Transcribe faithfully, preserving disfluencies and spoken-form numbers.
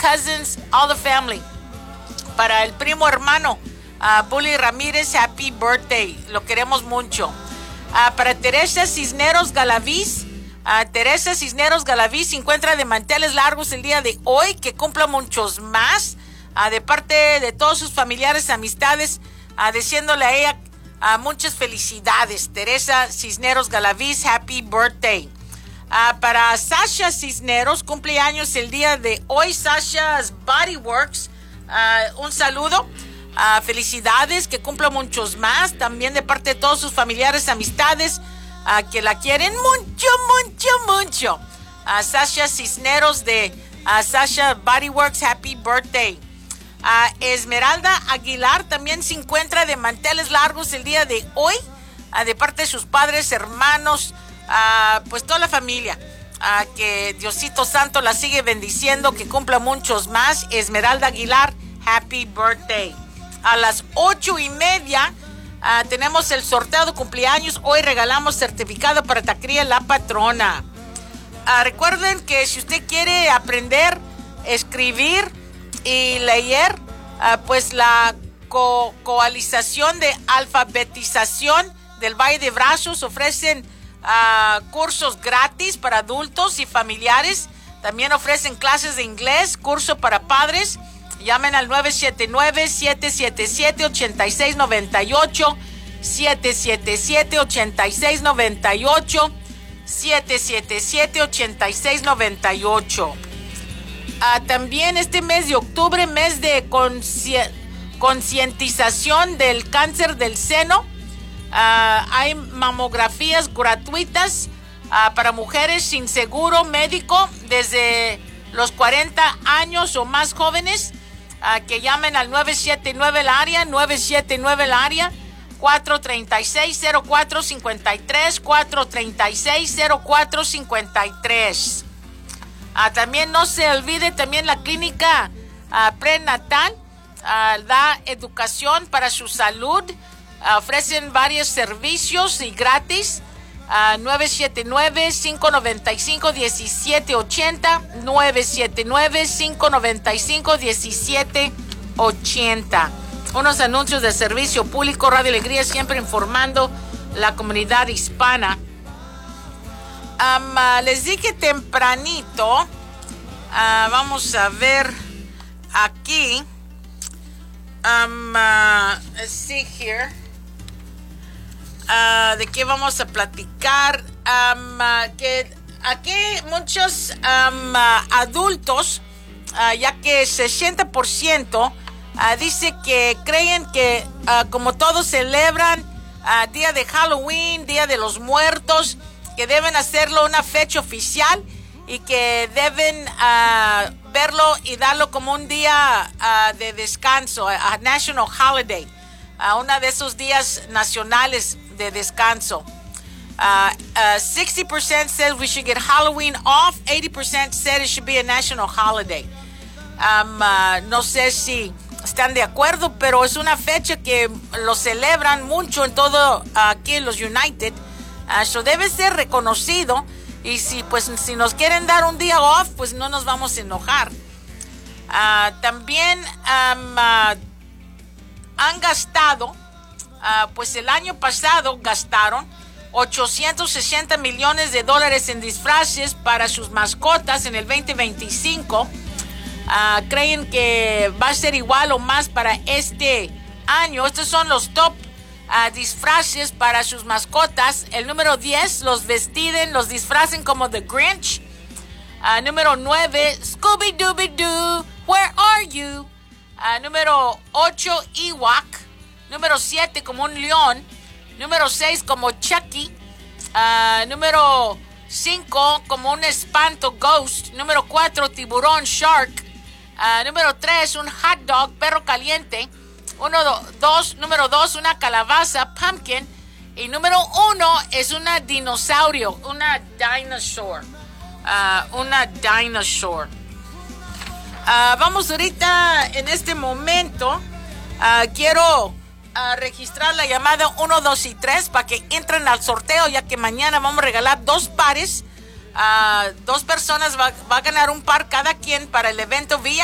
cousins, all the family. Para el primo hermano, uh, Bully Ramírez, happy birthday. Lo queremos mucho. Uh, para Teresa Cisneros Galaviz, uh, Teresa Cisneros Galaviz se encuentra de manteles largos el día de hoy, que cumpla muchos más, uh, de parte de todos sus familiares, amistades, uh, deseándole a ella uh, muchas felicidades. Teresa Cisneros Galaviz, happy birthday. Uh, para Sasha Cisneros, cumpleaños el día de hoy, Sasha's Body Works, uh, un saludo, uh, felicidades, que cumpla muchos más, también de parte de todos sus familiares, amistades, uh, que la quieren mucho, mucho, mucho. Uh, Sasha Cisneros de uh, Sasha Body Works, happy birthday. Uh, Esmeralda Aguilar también se encuentra de manteles largos el día de hoy, uh, de parte de sus padres, hermanos, Uh, pues toda la familia, uh, que Diosito Santo la sigue bendiciendo, que cumpla muchos más. Esmeralda Aguilar, happy birthday. A las ocho y media uh, tenemos el sorteo de cumpleaños. Hoy regalamos certificado para Taquería La Patrona. Uh, recuerden que si usted quiere aprender, escribir y leer, uh, pues la co- coalización de alfabetización del Valle de Brazos ofrecen Uh, cursos gratis para adultos y familiares. También ofrecen clases de inglés, curso para padres. Llamen al nueve siete nueve, siete siete siete, ocho seis nueve ocho, siete siete siete, ocho seis nueve ocho, siete siete siete, ocho seis nueve ocho. Uh, también este mes de octubre, mes de consci- concientización del cáncer del seno. Uh, hay mamografías gratuitas uh, para mujeres sin seguro médico desde los cuarenta años o más jóvenes, uh, que llamen al nueve siete nueve el área, nueve siete nueve el área, cuatro tres seis, cero cuatro cinco tres, cuatro tres seis, cero cuatro cinco tres. Uh, también no se olvide también la clínica uh, prenatal, uh, da educación para su salud. Uh, ofrecen varios servicios y gratis. Uh, nueve siete nueve, cinco nueve cinco, uno siete ocho cero, nueve siete nueve, cinco nueve cinco, uno siete ocho cero. Unos anuncios de servicio público. Radio Alegría siempre informando la comunidad hispana. Um, uh, les dije tempranito, uh, vamos a ver aquí. Um, uh, let's see here. Uh, ¿De qué vamos a platicar? Um, uh, que aquí muchos um, uh, adultos, uh, ya que sesenta por ciento uh, dice que creen que uh, como todos celebran uh, día de Halloween, día de los muertos, que deben hacerlo una fecha oficial y que deben uh, verlo y darlo como un día uh, de descanso, a national holiday, uh, uno de esos días nacionales de descanso. Uh, uh, sixty percent says we should get Halloween off. eighty percent said it should be a national holiday. Um, uh, no sé si están de acuerdo, pero es una fecha que lo celebran mucho en todo uh, aquí en los United. Uh, so debe ser reconocido. Y si pues si nos quieren dar un día off, pues no nos vamos a enojar. Uh, también um, uh, han gastado. Uh, pues el año pasado gastaron ochocientos sesenta millones de dólares en disfraces para sus mascotas en el veinte veinticinco. Uh, creen que va a ser igual o más para este año. Estos son los top uh, disfraces para sus mascotas. El número diez, los vestiden, los disfracen como The Grinch. Uh, número nueve, Scooby-Dooby-Doo, where are you? Uh, número ocho, Ewok. Número siete, como un león. Número seis, como Chucky. Uh, número cinco, como un espanto, Ghost. Número cuatro, tiburón, Shark. Uh, número tres, un hot dog, perro caliente. Uno, dos, número dos, una calabaza, Pumpkin. Y número uno es una dinosaurio, una dinosaur. Uh, una dinosaur. Uh, vamos ahorita, en este momento, uh, quiero... a registrar la llamada uno, dos y tres para que entren al sorteo, ya que mañana vamos a regalar dos pares. Uh, dos personas va, va a ganar un par cada quien para el evento V I